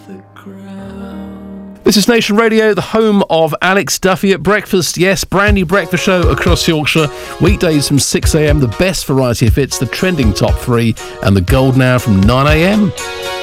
This is Nation Radio, the home of Alex Duffy at breakfast. Yes, brand new breakfast show across Yorkshire. Weekdays from 6 a.m, the best variety of hits, the trending top 3, and the golden hour from 9 a.m.